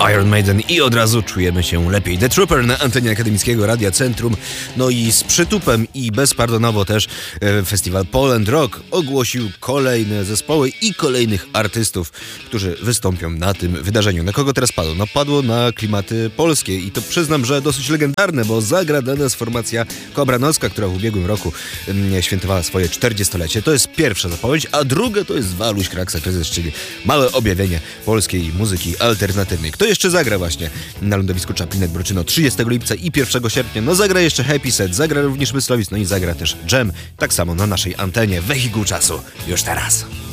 Iron Maiden i od razu czujemy się lepiej. The Trooper na antenie Akademickiego Radia Centrum. No i z przytupem i bezpardonowo też festiwal Poland Rock ogłosił kolejne zespoły i kolejnych artystów, którzy wystąpią na tym wydarzeniu. Na kogo teraz padło? No padło na klimaty polskie i to przyznam, że dosyć legendarne, bo zagra dla nas formacja Kobranowska, która w ubiegłym roku świętowała swoje 40-lecie. To jest pierwsza zapowiedź, a druga to jest Waluś Kraksa Kryzys, czyli małe objawienie polskiej muzyki alternatywnej. Kto jeszcze zagra właśnie na lądowisku Czaplinek Broczyno 30 lipca i 1 sierpnia? No zagra jeszcze Happy Set, zagra również Myslowic, no i zagra też Jam, tak samo na naszej antenie. Wehikuł czasu już teraz.